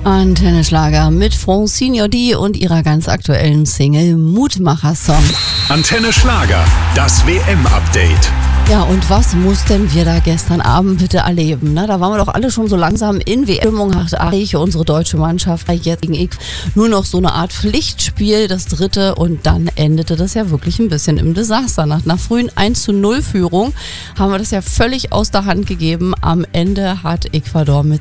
Antenne Schlager mit Francine D und ihrer ganz aktuellen Single Mutmacher-Song. Antenne Schlager, das WM-Update. Ja, und was mussten wir da gestern Abend bitte erleben? Ne? Da waren wir doch alle schon so langsam in WM-Stimmung. Unsere deutsche Mannschaft jetzt gegen nur noch so eine Art Pflichtspiel, das dritte. Und dann endete das ja wirklich ein bisschen im Desaster. Nach einer frühen 1:0 Führung haben wir das ja völlig aus der Hand gegeben. Am Ende hat Ecuador mit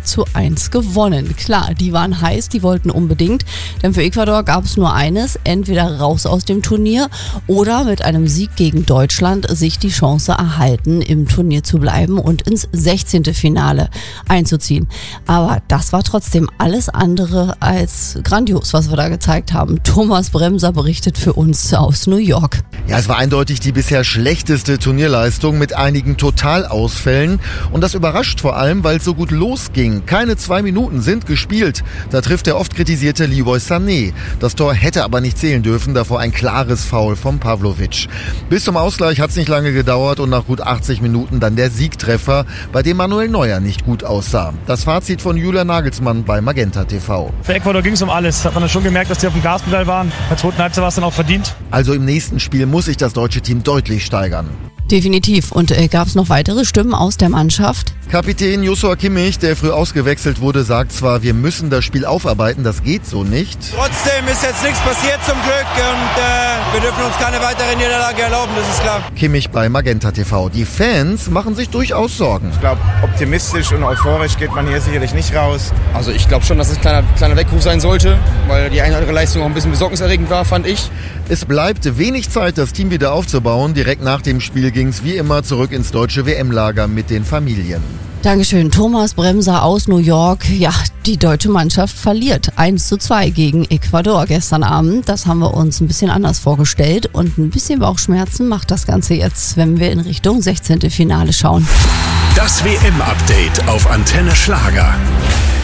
2:1 gewonnen. Klar, die waren heiß, die wollten unbedingt. Denn für Ecuador gab es nur eines, entweder raus aus dem Turnier oder mit einem Sieg gegen Deutschland sich die Chance erhalten, im Turnier zu bleiben und ins 16. Finale einzuziehen. Aber das war trotzdem alles andere als grandios, was wir da gezeigt haben. Thomas Bremser berichtet für uns aus New York. Ja, es war eindeutig die bisher schlechteste Turnierleistung mit einigen Totalausfällen. Und das überrascht vor allem, weil es so gut losging. Keine 2 Minuten sind gespielt. Da trifft der oft kritisierte Leroy Sané. Das Tor hätte aber nicht zählen dürfen, davor ein klares Foul von Pavlovic. Bis zum Ausgleich hat es nicht lange gedauert und nach gut 80 Minuten dann der Siegtreffer, bei dem Manuel Neuer nicht gut aussah. Das Fazit von Julian Nagelsmann bei Magenta TV. Für Ecuador ging es um alles. Hat man dann schon gemerkt, dass die auf dem Gaspedal waren. Bei der zweiten Halbzeit war es dann auch verdient. Also im nächsten Spiel muss sich das deutsche Team deutlich steigern. Definitiv. Und gab es noch weitere Stimmen aus der Mannschaft? Kapitän Joshua Kimmich, der früh ausgewechselt wurde, sagt zwar, wir müssen das Spiel aufarbeiten, das geht so nicht. Trotzdem ist jetzt nichts passiert zum Glück und wir dürfen uns keine weitere Niederlage erlauben, das ist klar. Kimmich bei Magenta TV. Die Fans machen sich durchaus Sorgen. Ich glaube, optimistisch und euphorisch geht man hier sicherlich nicht raus. Also ich glaube schon, dass es ein kleiner Weckruf sein sollte, weil die eine oder andere Leistung auch ein bisschen besorgniserregend war, fand ich. Es bleibt wenig Zeit, das Team wieder aufzubauen. Direkt nach dem Spiel ging es wie immer zurück ins deutsche WM-Lager mit den Familien. Dankeschön, Thomas Bremser aus New York. Ja, die deutsche Mannschaft verliert 1:2 gegen Ecuador gestern Abend. Das haben wir uns ein bisschen anders vorgestellt und ein bisschen Bauchschmerzen macht das Ganze jetzt, wenn wir in Richtung 16. Finale schauen. Das WM-Update auf Antenne Schlager.